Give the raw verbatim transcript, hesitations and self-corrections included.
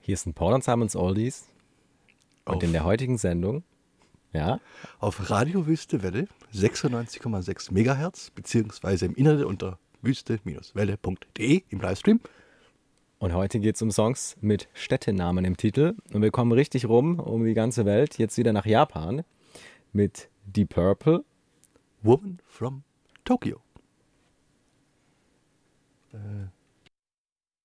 Hier ist ein Paul und Simons Oldies und Auf, in der heutigen Sendung, ja, auf Radio Wüste Welle sechsundneunzig Komma sechs Megahertz, beziehungsweise im Internet unter wüste-welle punkt de im Livestream. und heute geht es um Songs mit Städtenamen im Titel und wir kommen richtig rum um die ganze Welt, jetzt wieder nach Japan mit Deep Purple. Woman from Tokyo. Äh,